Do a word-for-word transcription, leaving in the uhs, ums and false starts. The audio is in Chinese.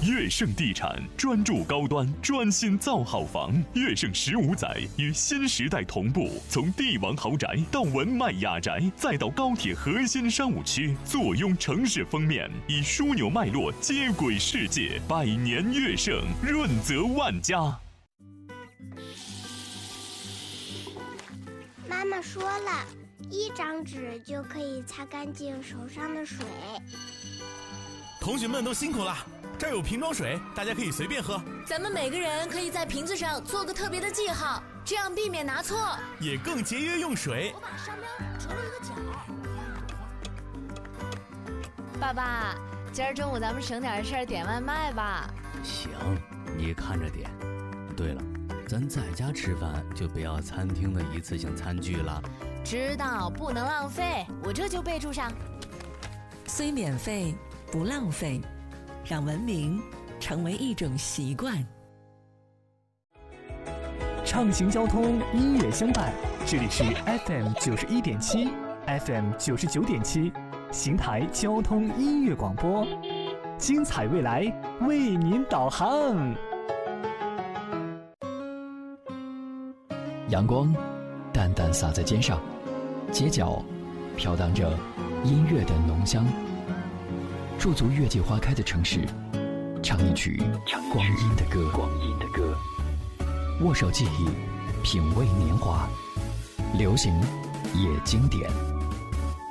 悦盛地产专注高端，专心造好房。悦盛十五载与新时代同步，从帝王豪宅到文迈雅宅，再到高铁核心商务区，坐拥城市封面，以枢纽脉络接轨世界。百年悦盛，润泽万家。 妈妈说了，一张纸就可以擦干净手上的水。 同学们都辛苦了，这儿有瓶装水，大家可以随便喝。 咱们每个人可以在瓶子上做个特别的记号，这样避免拿错， 也更节约用水。 我把商标折了一个角。爸爸，今儿中午咱们省点事儿点外卖吧。 行，你看着点。对了，咱在家吃饭就不要餐厅的一次性餐具了。 知道，不能浪费，我这就备注上。 虽免费不浪费，让文明成为一种习惯。 畅行交通，音乐相伴，这里是 F M 九十一点七 ，F M 九十九点七，邢台交通音乐广播，精彩未来为您导航。 阳光淡淡洒在肩上，街角飘荡着音乐的浓香。驻足月季花开的城市，唱一曲光阴的歌，光阴的歌。握手记忆，品味年华，流行也经典。